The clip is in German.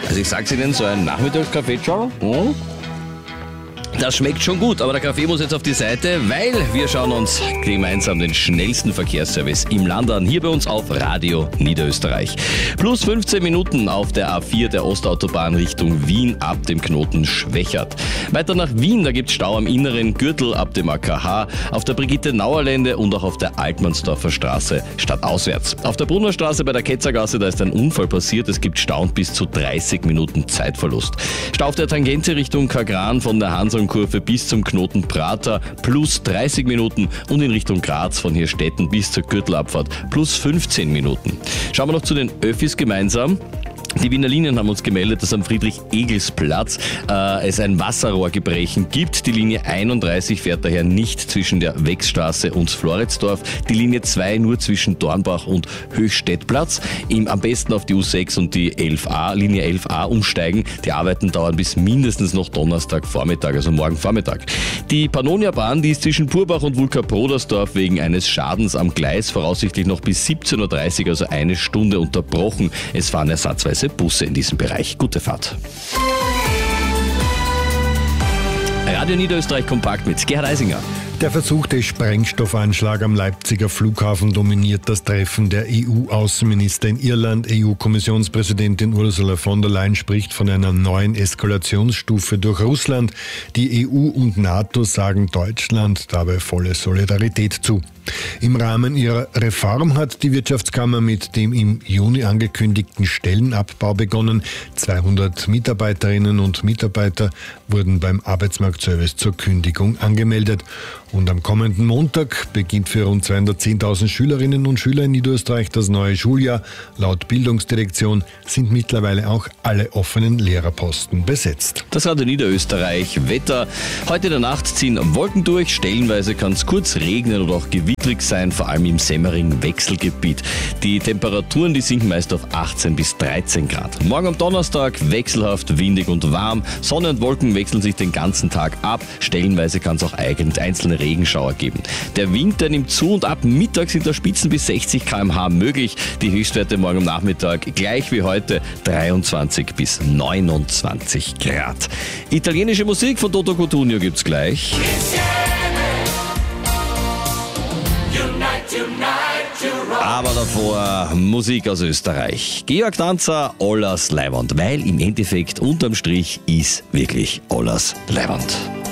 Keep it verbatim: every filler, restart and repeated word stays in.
Also ich sag's Ihnen, so ein Nachmittagskaffee, hm? Das schmeckt schon gut, aber der Kaffee muss jetzt auf die Seite, weil wir schauen uns gemeinsam den schnellsten Verkehrsservice im Land an. Hier bei uns auf Radio Niederösterreich. Plus fünfzehn Minuten auf der A vier der Ostautobahn Richtung Wien ab dem Knoten Schwächert. Weiter nach Wien, da gibt's Stau am inneren Gürtel ab dem A K H, auf der Brigitte-Nauer-Lände und auch auf der Altmannsdorfer Straße stadtauswärts. Auf der Brunnerstraße bei der Ketzergasse, da ist ein Unfall passiert. Es gibt Stau und bis zu dreißig Minuten Zeitverlust. Stau auf der Tangente Richtung Kagran von der Hanseln Kurve bis zum Knoten Prater plus dreißig Minuten und in Richtung Graz von Hirstetten bis zur Gürtelabfahrt plus fünfzehn Minuten. Schauen wir noch zu den Öffis gemeinsam. Die Wiener Linien haben uns gemeldet, dass am Friedrich-Egels-Platz äh, es ein Wasserrohrgebrechen gibt. Die Linie einunddreißig fährt daher nicht zwischen der Wechsstraße und Floridsdorf. Die Linie zwei nur zwischen Dornbach und Höchstädtplatz. Im, am besten auf die U sechs und die elf a, Linie elf a umsteigen. Die Arbeiten dauern bis mindestens noch Donnerstag Vormittag, also morgen Vormittag. Die Pannonia-Bahn, die ist zwischen Purbach und Vulka-Brodersdorf wegen eines Schadens am Gleis voraussichtlich noch bis siebzehn Uhr dreißig, also eine Stunde unterbrochen. Es fahren ersatzweise Busse in diesem Bereich. Gute Fahrt. Radio Niederösterreich kompakt mit Gerhard Eisinger. Der versuchte Sprengstoffanschlag am Leipziger Flughafen dominiert das Treffen der E U-Außenminister in Irland. E U-Kommissionspräsidentin Ursula von der Leyen spricht von einer neuen Eskalationsstufe durch Russland. Die E U und NATO sagen Deutschland dabei volle Solidarität zu. Im Rahmen ihrer Reform hat die Wirtschaftskammer mit dem im Juni angekündigten Stellenabbau begonnen. zweihundert Mitarbeiterinnen und Mitarbeiter wurden beim Arbeitsmarktservice zur Kündigung angemeldet. Und am kommenden Montag beginnt für rund zweihundertzehntausend Schülerinnen und Schüler in Niederösterreich das neue Schuljahr. Laut Bildungsdirektion sind mittlerweile auch alle offenen Lehrerposten besetzt. Das Radio Niederösterreich Wetter. Heute in der Nacht ziehen Wolken durch. Stellenweise kann es kurz regnen oder auch gewittrig sein, vor allem im Semmering-Wechselgebiet. Die Temperaturen, die sinken meist auf achtzehn bis dreizehn Grad. Morgen am Donnerstag wechselhaft, windig und warm. Sonne und Wolken wechseln sich den ganzen Tag ab. Stellenweise kann es auch einzelne Regenschauer geben. Der Wind, der nimmt zu und ab Mittag sind da Spitzen bis sechzig Kilometer pro Stunde möglich. Die Höchstwerte morgen am Nachmittag gleich wie heute dreiundzwanzig bis neunundzwanzig Grad. Italienische Musik von Toto Cutugno gibt's gleich. Aber davor Musik aus Österreich. Georg Danzer, Alles Leiwand, weil im Endeffekt unterm Strich ist wirklich alles Leiwand.